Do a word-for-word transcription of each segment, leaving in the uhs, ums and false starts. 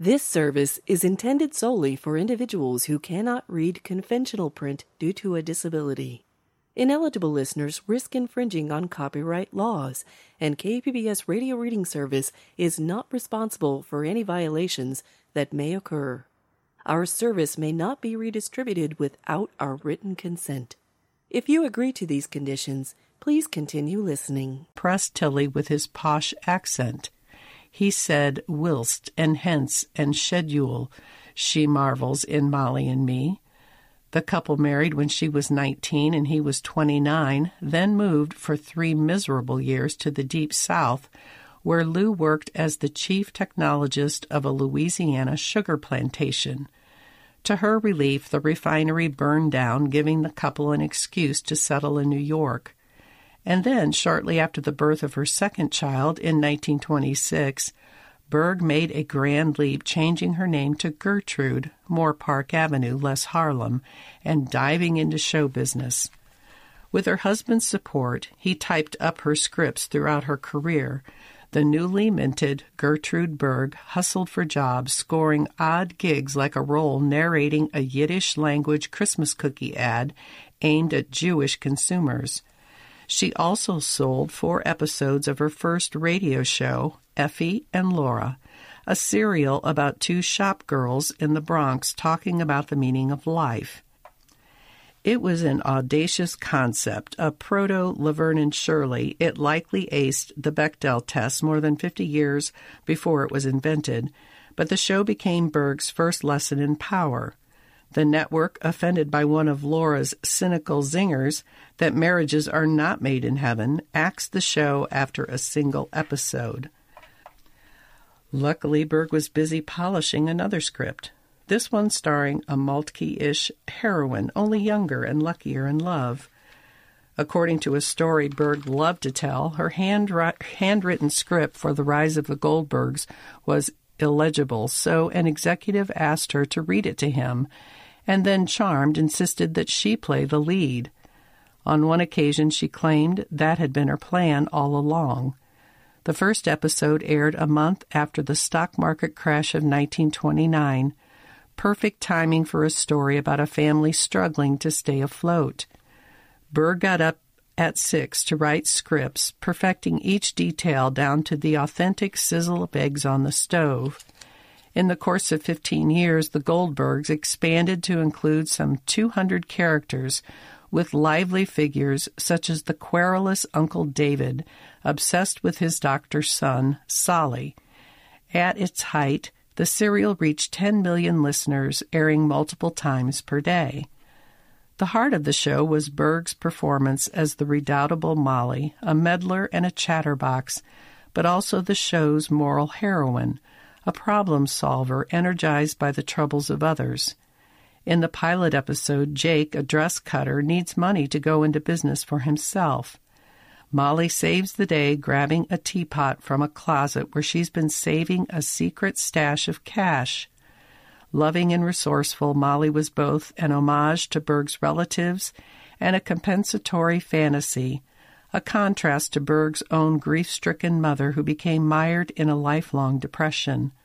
This service is intended solely for individuals who cannot read conventional print due to a disability. Ineligible listeners risk infringing on copyright laws, and K P B S Radio Reading Service is not responsible for any violations that may occur. Our service may not be redistributed without our written consent. If you agree to these conditions, please continue listening. Pressed Tilly with his posh accent. He said whilst and hence and schedule, she marvels in Molly and Me. The couple married when she was nineteen and he was twenty-nine, then moved for three miserable years to the Deep South, where Lou worked as the chief technologist of a Louisiana sugar plantation. To her relief, the refinery burned down, giving the couple an excuse to settle in New York. And then, shortly after the birth of her second child in nineteen twenty-six, Berg made a grand leap, changing her name to Gertrude, more Park Avenue, less Harlem, and diving into show business. With her husband's support, he typed up her scripts throughout her career. The newly minted Gertrude Berg hustled for jobs, scoring odd gigs like a role narrating a Yiddish-language Christmas cookie ad aimed at Jewish consumers. She also sold four episodes of her first radio show, Effie and Laura, a serial about two shop girls in the Bronx talking about the meaning of life. It was an audacious concept, a proto-Laverne and Shirley. It likely aced the Bechdel test more than fifty years before it was invented, but the show became Berg's first lesson in power. The network, offended by one of Laura's cynical zingers that marriages are not made in heaven, axed the show after a single episode. Luckily, Berg was busy polishing another script, this one starring a Maltke-ish heroine, only younger and luckier in love. According to a story Berg loved to tell, her handri- handwritten script for The Rise of the Goldbergs was illegible, so an executive asked her to read it to him, and then, charmed, insisted that she play the lead. On one occasion, she claimed that had been her plan all along. The first episode aired a month after the stock market crash of nineteen twenty-nine, perfect timing for a story about a family struggling to stay afloat. Berg got up at six to write scripts, perfecting each detail down to the authentic sizzle of eggs on the stove. In the course of fifteen years, the Goldbergs expanded to include some two hundred characters with lively figures such as the querulous Uncle David, obsessed with his doctor's son, Solly. At its height, the serial reached ten million listeners, airing multiple times per day. The heart of the show was Berg's performance as the redoubtable Molly, a meddler and a chatterbox, but also the show's moral heroine, a problem solver energized by the troubles of others. In the pilot episode, Jake, a dress cutter, needs money to go into business for himself. Molly saves the day, grabbing a teapot from a closet where she's been saving a secret stash of cash. Loving and resourceful, Molly was both an homage to Berg's relatives and a compensatory fantasy, a contrast to Berg's own grief-stricken mother who became mired in a lifelong depression.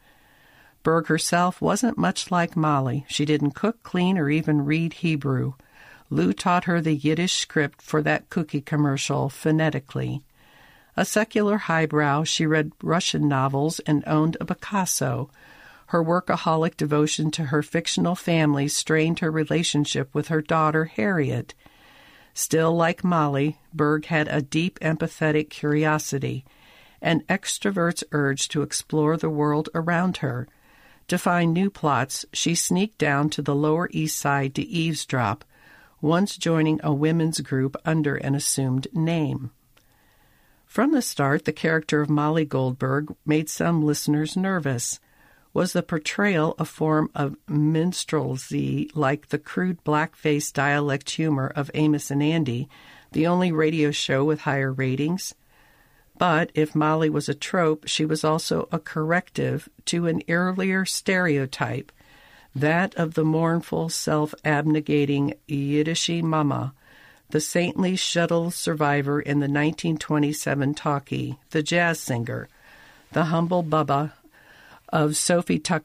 Berg herself wasn't much like Molly. She didn't cook, clean, or even read Hebrew. Lou taught her the Yiddish script for that cookie commercial phonetically. A secular highbrow, she read Russian novels and owned a Picasso. Her workaholic devotion to her fictional family strained her relationship with her daughter, Harriet. Still, like Molly, Berg had a deep empathetic curiosity, an extrovert's urge to explore the world around her. To find new plots, she sneaked down to the Lower East Side to eavesdrop, once joining a women's group under an assumed name. From the start, the character of Molly Goldberg made some listeners nervous. Was the portrayal a form of minstrelsy like the crude blackface dialect humor of Amos and Andy, the only radio show with higher ratings? But if Molly was a trope, she was also a corrective to an earlier stereotype, that of the mournful, self-abnegating Yiddishy mama, the saintly shuttle survivor in the nineteen twenty-seven talkie, The Jazz Singer, the humble Bubba of Sophie Tuck